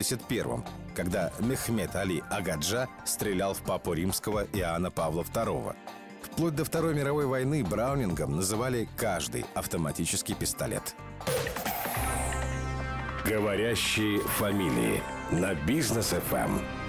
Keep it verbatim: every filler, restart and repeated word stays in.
семьдесят первом, когда Мехмед Али Агаджа стрелял в папу римского Иоанна Павла второго. Вплоть до Второй мировой войны браунингом называли каждый автоматический пистолет. Говорящие фамилии на Бизнес эф эм.